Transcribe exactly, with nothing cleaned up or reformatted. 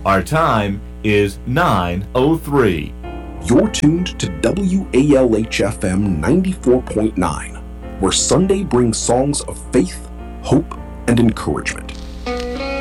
Our time is nine oh three. You're tuned to W A L H F M ninety-four point nine, where Sunday brings songs of faith, hope, and encouragement.